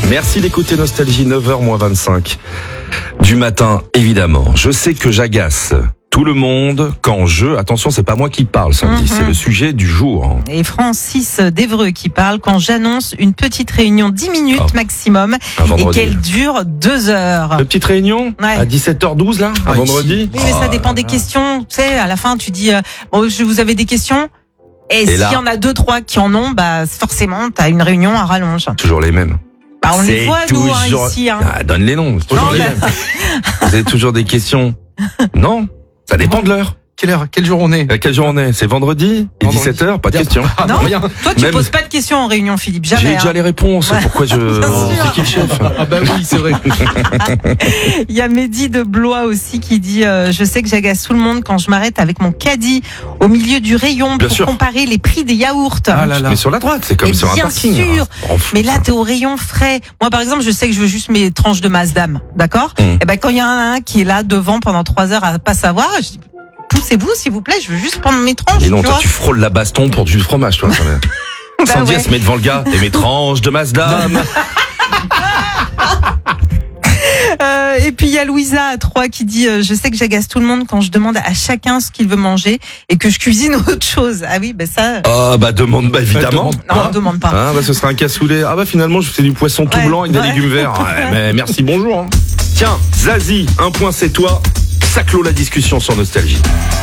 Merci d'écouter Nostalgie, 9h-25 du matin, évidemment. Je sais que j'agace tout le monde quand attention, c'est pas moi qui parle samedi, c'est le sujet du jour. Et Francis d'Evreux qui parle quand j'annonce une petite réunion 10 minutes maximum et qu'elle dure 2 heures. Une petite réunion à 17h12 là, un vendredi. Oui, mais ça dépend des questions. Tu sais, à la fin, tu dis, vous avez des questions? Et s'il y en a 2-3 qui en ont, forcément, t'as une réunion à rallonge. Toujours les mêmes. On les voit, nous, ici. Donne les noms, c'est toujours les mêmes. Vous avez toujours des questions? Non, ça dépend de l'heure. Quelle heure? Quel jour on est? Quel jour on est? C'est vendredi et 17h, pas de question. Non, rien. Toi, tu poses pas de questions en réunion, Philippe, jamais. J'ai déjà les réponses. Pourquoi c'est qui le chef? Oui, c'est vrai. Il y a Mehdi de Blois aussi qui dit je sais que j'agace tout le monde quand je m'arrête avec mon caddie au milieu du rayon pour comparer les prix des yaourts. Mais sur la droite, c'est comme sur un parking. Bien sûr. Mais là, t'es au rayon frais. Moi, par exemple, je sais que je veux juste mes tranches de Mazdam, d'accord? Et quand il y en a un qui est là devant pendant 3 heures à pas savoir, je dis poussez-vous, s'il vous plaît, je veux juste prendre mes tranches. Et non, toi, tu frôles la baston pour du fromage, toi, quand même. Sandy, elle se met devant le gars, et mes tranches de Mazdam. Et puis il y a Louisa à 3 qui dit je sais que j'agace tout le monde quand je demande à chacun ce qu'il veut manger et que je cuisine autre chose. Ah oui, ça. Demande évidemment. Non, demande pas. Ce sera un cassoulet. Finalement je fais du poisson tout blanc avec des légumes verts. Mais merci, bonjour. Tiens, Zazie, un point c'est toi. Ça clôt la discussion sur Nostalgie.